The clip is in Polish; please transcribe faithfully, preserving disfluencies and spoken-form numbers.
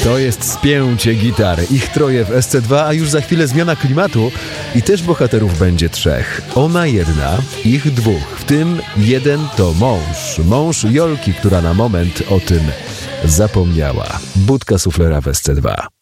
To jest spięcie gitar. Ich troje w S C dwa, a już za chwilę zmiana klimatu i też bohaterów będzie trzech. Ona jedna, ich dwóch, w tym jeden to mąż. Mąż Jolki, która na moment o tym zapomniała. Budka suflera w S C dwa.